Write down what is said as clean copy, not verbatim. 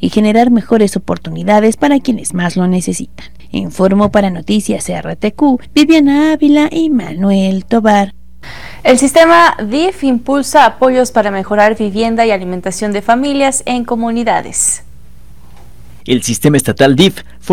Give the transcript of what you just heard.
y generar mejores oportunidades para quienes más lo necesitan. Informó para Noticias RTQ, Viviana Ávila y Manuel Tobar. El sistema DIF impulsa apoyos para mejorar vivienda y alimentación de familias en comunidades. El sistema estatal DIF